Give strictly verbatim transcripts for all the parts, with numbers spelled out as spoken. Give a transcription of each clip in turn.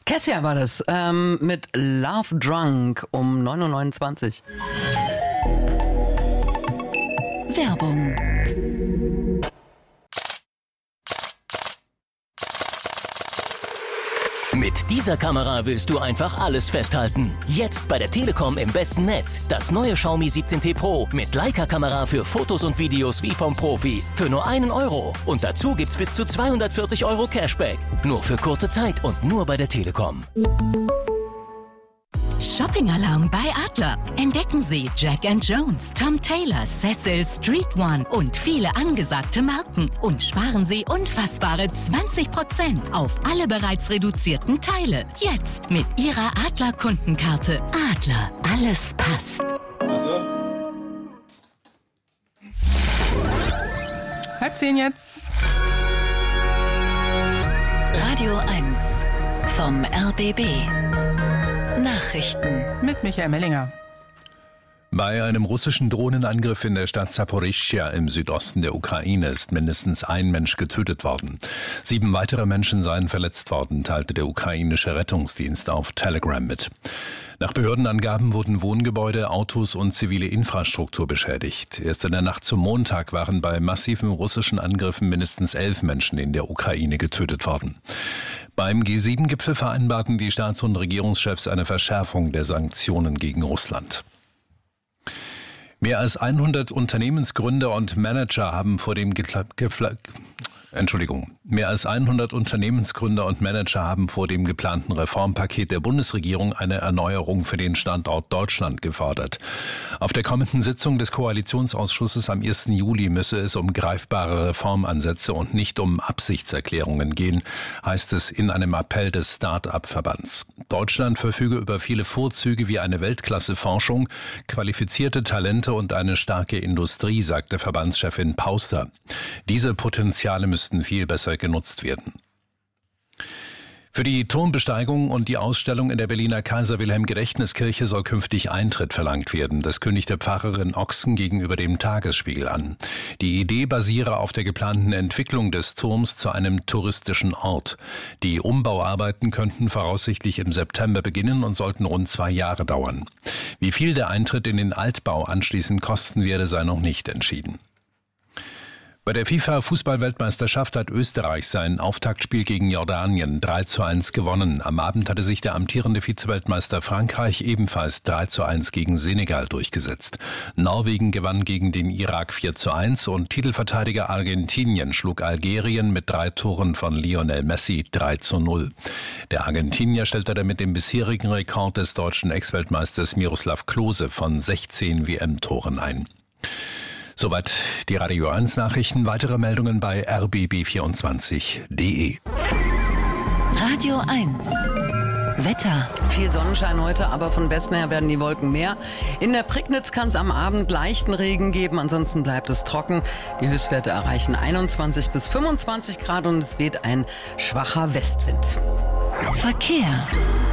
Kessia war das ähm, mit Love Drunk um neun Uhr neunundzwanzig. Werbung. Mit dieser Kamera willst du einfach alles festhalten. Jetzt bei der Telekom im besten Netz. Das neue Xiaomi siebzehn T Pro mit Leica-Kamera für Fotos und Videos wie vom Profi. Für nur einen Euro. Und dazu gibt's bis zu zweihundertvierzig Euro Cashback. Nur für kurze Zeit und nur bei der Telekom. Shopping-Alarm bei Adler. Entdecken Sie Jack and Jones, Tom Taylor, Cecil, Street One und viele angesagte Marken. Und sparen Sie unfassbare zwanzig Prozent auf alle bereits reduzierten Teile. Jetzt mit Ihrer Adler-Kundenkarte. Adler, alles passt. Also. Halb zehn jetzt. Radio eins vom R B B. Nachrichten mit Michael Mellinger. Bei einem russischen Drohnenangriff in der Stadt Saporischschja im Südosten der Ukraine ist mindestens ein Mensch getötet worden. Sieben weitere Menschen seien verletzt worden, teilte der ukrainische Rettungsdienst auf Telegram mit. Nach Behördenangaben wurden Wohngebäude, Autos und zivile Infrastruktur beschädigt. Erst in der Nacht zum Montag waren bei massiven russischen Angriffen mindestens elf Menschen in der Ukraine getötet worden. Beim G sieben Gipfel vereinbarten die Staats- und Regierungschefs eine Verschärfung der Sanktionen gegen Russland. Mehr als hundert Unternehmensgründer und Manager haben vor dem Gipfel Entschuldigung. Mehr als hundert Unternehmensgründer und Manager haben vor dem geplanten Reformpaket der Bundesregierung eine Erneuerung für den Standort Deutschland gefordert. Auf der kommenden Sitzung des Koalitionsausschusses am ersten Juli müsse es um greifbare Reformansätze und nicht um Absichtserklärungen gehen, heißt es in einem Appell des Start-up-Verbands. Deutschland verfüge über viele Vorzüge wie eine Weltklasse-Forschung, qualifizierte Talente und eine starke Industrie, sagte Verbandschefin Pauster. Diese Potenziale müssen müssten viel besser genutzt werden. Für die Thronbesteigung und die Ausstellung in der Berliner Kaiser-Wilhelm-Gedächtniskirche soll künftig Eintritt verlangt werden. Das kündigte Pfarrerin Ochsen gegenüber dem Tagesspiegel an. Die Idee basiere auf der geplanten Entwicklung des Turms zu einem touristischen Ort. Die Umbauarbeiten könnten voraussichtlich im September beginnen und sollten rund zwei Jahre dauern. Wie viel der Eintritt in den Altbau anschließend kosten werde, sei noch nicht entschieden. Bei der FIFA-Fußball-Weltmeisterschaft hat Österreich sein Auftaktspiel gegen Jordanien drei zu eins gewonnen. Am Abend hatte sich der amtierende Vizeweltmeister Frankreich ebenfalls drei zu eins gegen Senegal durchgesetzt. Norwegen gewann gegen den Irak vier zu eins und Titelverteidiger Argentinien schlug Algerien mit drei Toren von Lionel Messi drei zu null. Der Argentinier stellte damit den bisherigen Rekord des deutschen Ex-Weltmeisters Miroslav Klose von sechzehn W M-Toren ein. Soweit die Radio eins Nachrichten. Weitere Meldungen bei r b b vierundzwanzig punkt d e. Radio eins Wetter. Viel Sonnenschein heute, aber von Westen her werden die Wolken mehr. In der Prignitz kann es am Abend leichten Regen geben, ansonsten bleibt es trocken. Die Höchstwerte erreichen einundzwanzig bis fünfundzwanzig Grad und es weht ein schwacher Westwind. Verkehr.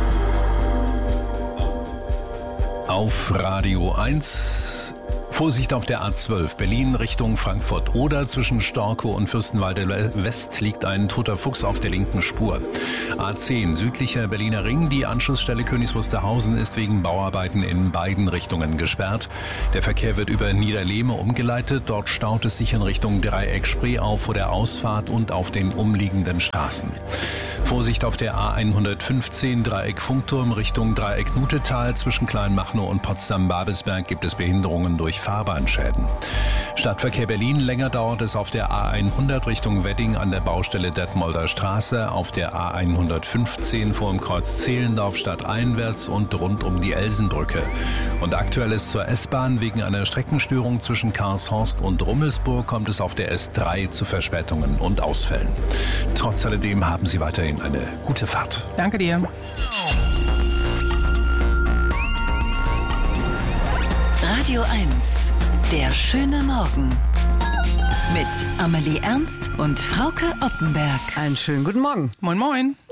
Auf Radio eins. Vorsicht auf der A zwölf, Berlin Richtung Frankfurt-Oder. Zwischen Storkow und Fürstenwalde West liegt ein toter Fuchs auf der linken Spur. A zehn, südlicher Berliner Ring. Die Anschlussstelle Königs Wusterhausen ist wegen Bauarbeiten in beiden Richtungen gesperrt. Der Verkehr wird über Niederlehme umgeleitet. Dort staut es sich in Richtung Dreieck Spree auf vor der Ausfahrt und auf den umliegenden Straßen. Vorsicht auf der A hundertfünfzehn, Dreieck Funkturm Richtung Dreieck Nutetal. Zwischen Kleinmachnow und Potsdam-Babelsberg gibt es Behinderungen durch Fahrbahnschäden. Stadtverkehr Berlin, länger dauert es auf der A hundert Richtung Wedding an der Baustelle Detmolder Straße, auf der A hundertfünfzehn vor dem Kreuz Zehlendorf stadteinwärts und rund um die Elsenbrücke. Und aktuell ist zur S-Bahn wegen einer Streckenstörung zwischen Karlshorst und Rummelsburg kommt es auf der S drei zu Verspätungen und Ausfällen. Trotz alledem haben Sie weiterhin eine gute Fahrt. Danke dir. Radio eins, der schöne Morgen. Mit Amelie Ernst und Frauke Oppenberg. Einen schönen guten Morgen. Moin, moin.